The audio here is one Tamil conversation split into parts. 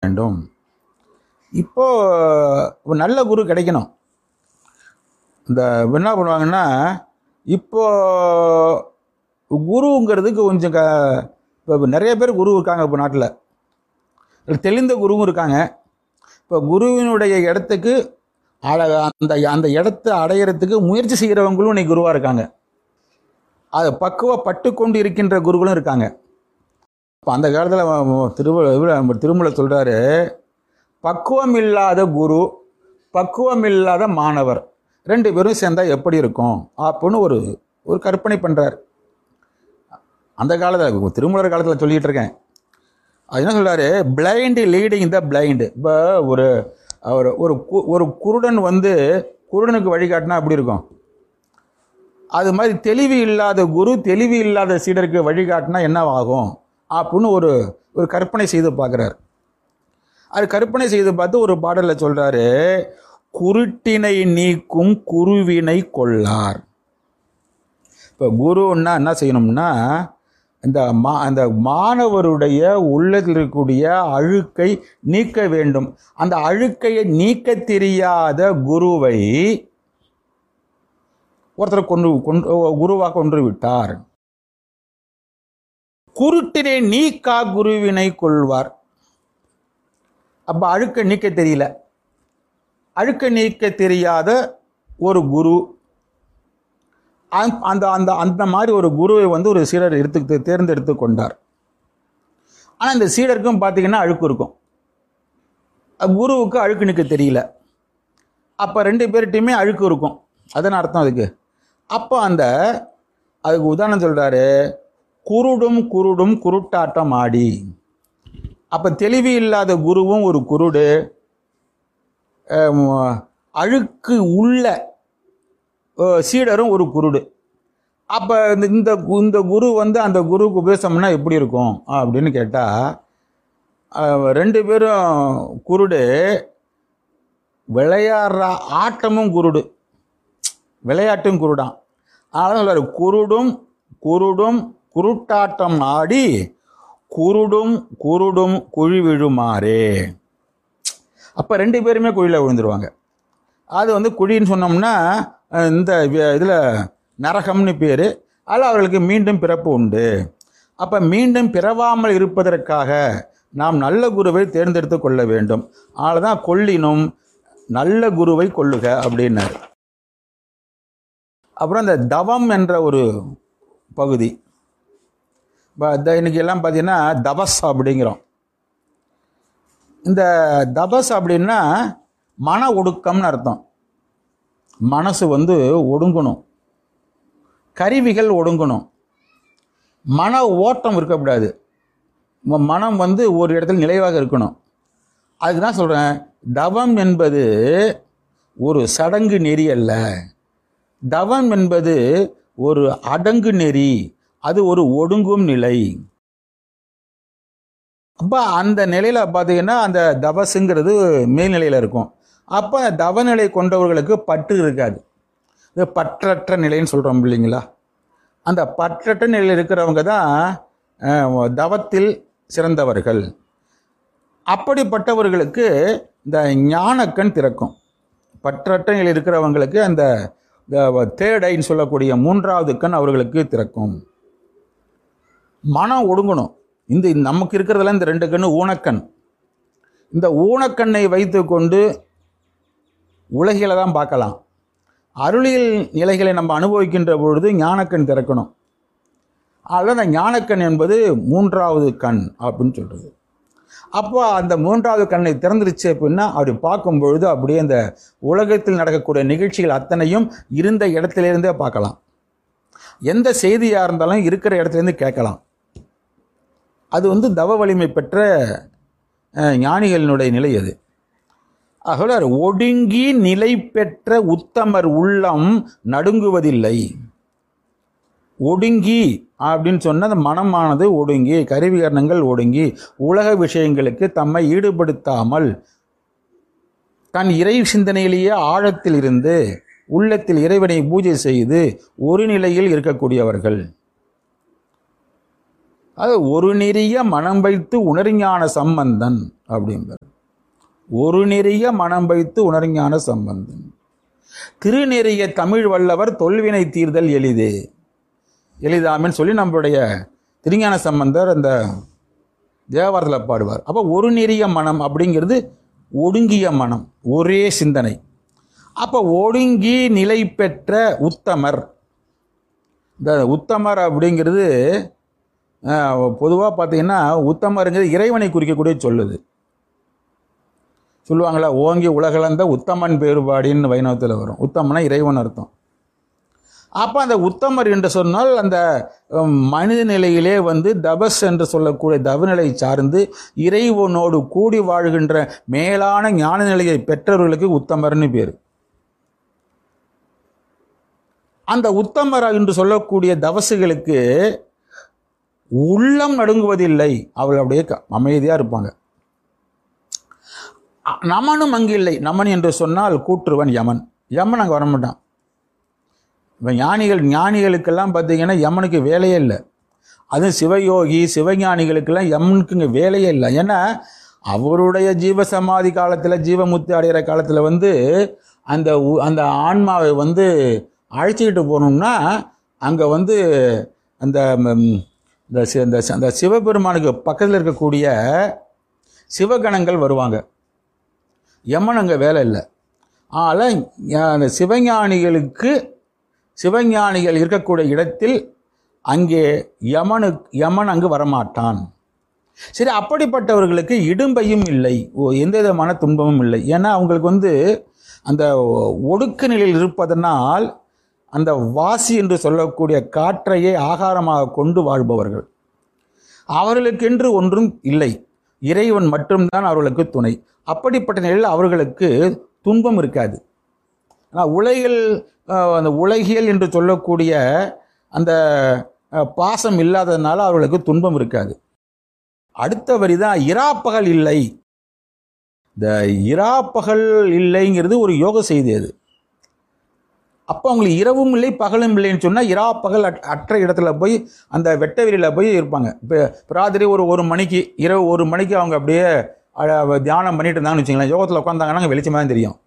வேண்டும். இப்போ ஒரு நல்ல குரு கிடைக்கணும். இந்த என்ன பண்ணுவாங்கன்னா, இப்போ குருங்கிறதுக்கு கொஞ்சம் இப்போ நிறைய பேர் குரு இருக்காங்க. இப்போ நாட்டில் தெளிந்த குருவும் இருக்காங்க. இப்போ குருவினுடைய இடத்துக்கு அந்த அந்த இடத்தை அடையிறதுக்கு முயற்சி செய்கிறவங்களும் இன்னைக்கு குருவாக இருக்காங்க. அதை பக்குவப்பட்டு கொண்டு இருக்கின்ற குருகளும் இருக்காங்க. இப்போ அந்த காலத்தில் திருமூலர் சொல்கிறாரு, பக்குவம் இல்லாத குரு, பக்குவம் இல்லாத மாணவர் ரெண்டு பேரும் சேர்ந்தால் எப்படி இருக்கும் அப்படின்னு ஒரு கற்பனை பண்ணுறார். அந்த காலத்தில் திருமூலர் காலத்தில் சொல்லிகிட்டு இருக்கேன். அது என்ன சொல்கிறாரு, பிளைண்டு லீடிங் த பிளைண்டு. இப்போ ஒரு குருடன் குருடனுக்கு வழிகாட்டினா எப்படி இருக்கும், அது மாதிரி தெளிவு இல்லாத குரு தெளிவு இல்லாத சீடருக்கு வழிகாட்டினா என்ன ஆகும் அப்படின்னு ஒரு கற்பனை செய்து பார்க்குறார். அது கற்பனை செய்து பார்த்து ஒரு பாடலில் சொல்கிறாரு, குருட்டினை நீக்கும் குருவினை கொள்ளார். இப்போ குருன்னா என்ன செய்யணும்னா, அந்த மாணவருடைய உள்ளத்தில் இருக்கக்கூடிய அழுக்கை நீக்க வேண்டும். அந்த அழுக்கையை நீக்க தெரியாத குருவை ஒருத்தர் குருவாக கொன்று விட்டார். குருட்டினை நீக்கா குருவினை கொள்வார். அப்ப அழுக்க நீக்க தெரியல, அழுக்க நீக்க தெரியாத ஒரு குரு, அந்த அந்த அந்த மாதிரி ஒரு குருவை ஒரு சீடர் தேர்ந்தெடுத்து கொண்டார். ஆனால் இந்த சீடருக்கும் பார்த்தீங்கன்னா அழுக்கு இருக்கும், குருவுக்கு அழுக்கு நீக்க தெரியல. அப்போ ரெண்டு பேர்கிட்டையுமே அழுக்கு இருக்கும். அதன் அர்த்தம் அதுக்கு. அப்போ அதுக்கு உதாரணம் சொல்கிறாரு, குருடும் குருடும் குருட்டாட்டம் ஆடி. அப்போ தெளிவு இல்லாத குருவும் ஒரு குருடு, அழுக்கு உள்ள சீடரும் ஒரு குருடு. அப்போ இந்த குரு அந்த குருவுக்கு உபதேசம்னா எப்படி இருக்கும் அப்படின்னு கேட்டால், ரெண்டு பேரும் குருடு, விளையாடுற ஆட்டமும் குருடு, விளையாட்டும் குருடான். அதனால சொல்றாரு, குருடும் குருடும் குருட்டாட்டம் ஆடி குருடும் குருடும் குழி விழுமாறே. அப்போ ரெண்டு பேருமே குழியில் விழுந்துருவாங்க. அது குழின்னு சொன்னோம்னா இந்த இதில் நரகம்னு பேர். அதில் அவர்களுக்கு மீண்டும் பிறப்பு உண்டு. அப்போ மீண்டும் பிறவாமல் இருப்பதற்காக நாம் நல்ல குருவை தேர்ந்தெடுத்து கொள்ள வேண்டும். அதனால தான் கொள்ளினும் நல்ல குருவை கொள்ளுக அப்படின்னாரு. அப்புறம் இந்த தவம் என்ற ஒரு பகுதி, இன்னைக்கு எல்லாம் பார்த்தீங்கன்னா தபஸ் அப்படிங்கிறோம். இந்த தபஸ் அப்படின்னா மன ஒடுக்கம்னு அர்த்தம். மனசு ஒடுங்கணும், கருவிகள் ஒடுங்கணும், மன ஓட்டம் இருக்கக்கூடாது, மனம் ஒரு இடத்துல நிலைவாக இருக்கணும். அதுக்கு தான் சொல்கிறேன், தவம் என்பது ஒரு சடங்கு நெறி அல்ல. தவம் என்பது ஒரு அடங்கு நெறி, அது ஒரு ஒடுங்கும் நிலை. அப்போ அந்த நிலையில் பார்த்தீங்கன்னா அந்த தபஸுங்கிறது மேல்நிலையில் இருக்கும். அப்போ தவநிலை கொண்டவர்களுக்கு பற்று இருக்காது. இது பற்றற்ற நிலைன்னு சொல்கிறோம் இல்லைங்களா. அந்த பற்றற்ற நிலையில் இருக்கிறவங்க தான் தவத்தில் சிறந்தவர்கள். அப்படிப்பட்டவர்களுக்கு இந்த ஞானக்கண் திறக்கும். பற்றற்ற நிலையில் இருக்கிறவங்களுக்கு அந்த தேர்ட் ஐன்னு சொல்லக்கூடிய மூன்றாவது கண் அவர்களுக்கு திறக்கும். மனம் ஒடுங்கணும். இந்த நமக்கு இருக்கிறதுல இந்த ரெண்டு கண்ணு ஊனக்கண். இந்த ஊனக்கண்ணை வைத்து கொண்டு உலகில தான் பார்க்கலாம். அருளியல் நிலைகளை நம்ம அனுபவிக்கின்ற பொழுது ஞானக்கண் திறக்கணும். அதில் அந்த ஞானக்கண் என்பது மூன்றாவது கண் அப்படின்னு சொல்கிறது. அப்போ அந்த மூன்றாவது கண்ணை திறந்துருச்சு அப்படின்னா அப்படி பார்க்கும் பொழுது அப்படியே அந்த உலகத்தில் நடக்கக்கூடிய நிகழ்ச்சிகள் அத்தனையும் இருந்த இடத்திலிருந்தே பார்க்கலாம். எந்த செய்தியாக இருந்தாலும் இருக்கிற இடத்துலேருந்து கேட்கலாம். அது தவ வலிமை பெற்ற ஞானிகளினுடைய நிலை அது. ஆகவே ஒடுங்கி நிலை பெற்ற உத்தமர் உள்ளம் நடுங்குவதில்லை. ஒடுங்கி அப்படின்னு சொன்ன அந்த மனமானது ஒடுங்கி, கருவிகரணங்கள் ஒடுங்கி, உலக விஷயங்களுக்கு தம்மை ஈடுபடுத்தாமல் தன் இறை சிந்தனையிலேயே ஆழத்தில் இருந்து உள்ளத்தில் இறைவனை பூஜை செய்து ஒரு நிலையில் இருக்கக்கூடியவர்கள். அது ஒரு நெறிய மனம் வைத்து உணர்ஞான சம்பந்தன் அப்படிம்பார். ஒரு நெறிய மனம் வைத்து உணர்ஞான சம்பந்தன். திருநெறிய தமிழ் வல்லவர் தொல்வினை தீர்தல் எளிதே எளிதாமின்னு சொல்லி நம்மளுடைய திருஞான சம்பந்தர் அந்த தேவாரத்தில் பாடுவார். அப்போ ஒரு நெறிய மனம் அப்படிங்கிறது ஒடுங்கிய மனம், ஒரே சிந்தனை. அப்போ ஒடுங்கி நிலை பெற்ற உத்தமர். இந்த உத்தமர் அப்படிங்கிறது பொதுவாக பார்த்தீங்கன்னா உத்தமருங்கிறது இறைவனை குறிக்கக்கூடிய சொல்லுது. சொல்லுவாங்களா, ஓங்கி உலகளந்த உத்தமன் பேறுபாடின்னு வைணவத்தில் வரும். உத்தமனா இறைவன் அர்த்தம். அப்போ அந்த உத்தமர் என்று சொன்னால் அந்த மனித நிலையிலே வந்து தபஸ் என்று சொல்லக்கூடிய தவநிலை சார்ந்து இறைவனோடு கூடி வாழ்கின்ற மேலான ஞான நிலையை பெற்றவர்களுக்கு உத்தமர்னு பேர். அந்த உத்தமர் என்று சொல்லக்கூடிய தவசுகளுக்கு உள்ளம் நடுங்குவதில்லை. அவர்கள் அப்படியே அமைதியாக இருப்பாங்க. நமனும் அங்கு இல்லை. நமன் என்று சொன்னால் கூற்றுவன் யமன். யமன் அங்கே வரமாட்டான். இப்போ ஞானிகளுக்கெல்லாம் பார்த்தீங்கன்னா யமனுக்கு வேலையே இல்லை. அதுவும் சிவயோகி சிவஞானிகளுக்கெல்லாம் யமனுக்கு இங்கே வேலையே இல்லை. ஏன்னா அவருடைய ஜீவசமாதி காலத்தில் ஜீவமுத்தி அடைகிற காலத்தில் வந்து அந்த ஆன்மாவை வந்து அழைச்சிக்கிட்டு போகணும்னா அங்கே வந்து அந்த சிவபெருமானுக்கு பக்கத்தில் இருக்கக்கூடிய சிவகணங்கள் வருவாங்க. யமன் அங்கே வேலை இல்லை. ஆனால் அந்த சிவஞானிகள் இருக்கக்கூடிய இடத்தில் அங்கே யமன் அங்கு வரமாட்டான். சரி, அப்படிப்பட்டவர்களுக்கு இடும்பையும் இல்லை, எந்த விதமான துன்பமும் இல்லை. ஏன்னா அவங்களுக்கு வந்து அந்த ஒடுக்க நிலையில் இருப்பதனால் அந்த வாசி என்று சொல்லக்கூடிய காற்றையே ஆகாரமாக கொண்டு வாழ்பவர்கள். அவர்களுக்கென்று ஒன்றும் இல்லை, இறைவன் மட்டும்தான் அவர்களுக்கு துணை. அப்படிப்பட்ட நிலையில் அவர்களுக்கு துன்பம் இருக்காது. ஆனால் அந்த உலகியல் என்று சொல்லக்கூடிய அந்த பாசம் இல்லாததுனால அவர்களுக்கு துன்பம் இருக்காது. அடுத்த வரிதான் இராப்பகல் இல்லை. இந்த இராப்பகல் இல்லைங்கிறது ஒரு யோக செய்தி. அது அப்போ அவங்களுக்கு இரவும் இல்லை பகலும் இல்லைன்னு சொன்னால் இராப்பகல் அற்ற இடத்துல போய் அந்த வெட்ட வெளியில் போய் இருப்பாங்க. இப்போ ராத்திரி ஒரு மணிக்கு இரவு 1 மணிக்கு அவங்க அப்படியே தியானம் பண்ணிட்டு இருந்தாங்கன்னு வச்சுங்களேன், யோகத்தில் உட்காந்தாங்கன்னா வெளிச்சமாக தான் தெரியும்.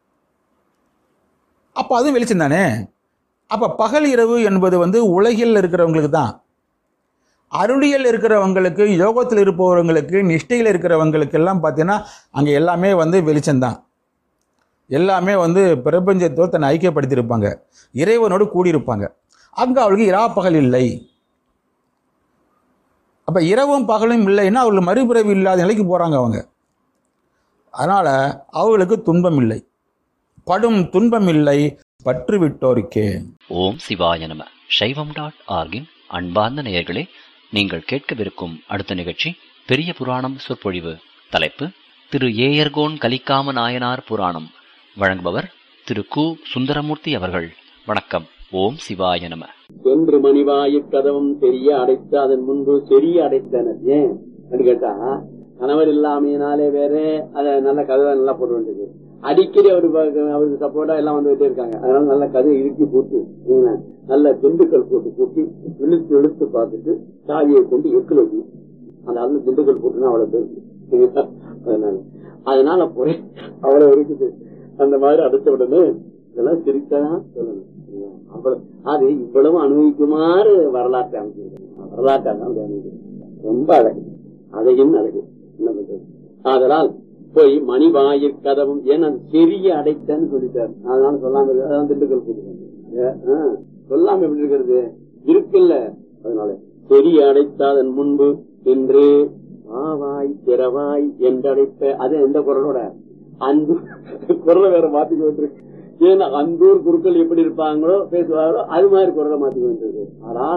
அப்போ அதுவும் வெளிச்சம் தானே. அப்போ பகல் இரவு என்பது வந்து உலகில் இருக்கிறவங்களுக்கு தான். அருளியல் இருக்கிறவங்களுக்கு, யோகத்தில் இருப்பவர்களுக்கு, நிஷ்டையில் இருக்கிறவங்களுக்கு எல்லாம் பார்த்தீங்கன்னா அங்கே எல்லாமே வந்து வெளிச்சம்தான். எல்லாமே வந்து பிரபஞ்சத்தோடு தன்னை ஐக்கியப்படுத்தியிருப்பாங்க, இறைவனோடு கூடியிருப்பாங்க. அங்கே அவளுக்கு இராப்பகல் இல்லை. அப்போ இரவும் பகலும் இல்லைன்னா அவங்களுக்கு மறுபிறவி இல்லாத நிலைக்கு போகிறாங்க அவங்க. அதனால் அவர்களுக்கு துன்பம் இல்லை, படும் துன்பம் இல்லை, பற்று விட்டோருக்கே. ஓம் சிவாய நம. சைவம்.org அன்பார்ந்த நேயர்களே, நீங்கள் கேட்கவிருக்கும் அடுத்த நிகழ்ச்சி பெரிய புராணம் சொற்பொழிவு. தலைப்பு திரு ஏயர்கோன் கலிக்காம நாயனார் புராணம். வழங்குபவர் திரு கு. சுந்தரமூர்த்தி அவர்கள். வணக்கம். ஓம் சிவாய நம. சென்று மணிவாயு கதவும் தெரிய அடைத்து அதன் முன்பு செரிய அடைத்தனர். ஏன் கேட்டா, கணவர் இல்லாமையினாலே வேற அதை நல்ல கதவை நல்லா போட வேண்டியது. அடிக்கடி அவருக்கு சப்போர்ட்டா எல்லாம் வந்துகிட்டே இருக்காங்க. அதனால நல்ல கதையை இறுக்கி போட்டு நல்ல திண்டுக்கல் போட்டு இழுத்து பார்த்துட்டு சாவியை கொண்டு எக்குல அந்த திண்டுக்கல் போட்டுன்னா அவ்வளவு பேருக்கு. அதனால போய் அவ்வளவு இருக்குது. அந்த மாதிரி அடுத்த உடனே இதெல்லாம் சிரிக்கதான் சொல்லணும். அது இவ்வளவு அனுபவிக்குமாறு வரலாற்றை அமைச்சு ரொம்ப அழகு, அதையும் அழகு. என்ன பண்றது? அதனால் போய் மணிவாயிற் கதவும், ஏன்னா பெரிய அடைத்தன்னு சொல்லிட்டாரு. அதனால சொல்லாம இருக்கு. அதான் திண்டுக்கல் போட்டு சொல்லாம எப்படி இருக்கிறது இருக்குல்ல. அதனால பெரிய அடைத்தாதன் முன்பு என்று ஆவாய் திறவாய் என்றடைத்த, அது எந்த குரலோட அன்பு குரலை வேற மாத்திக்க வேண்டியிருக்கு. ஏன்னா அந்தூர் குருக்கள் எப்படி இருப்பாங்களோ பேசுவாரோ அது மாதிரி குரலை மாத்திக்க வேண்டியது. ஆனால்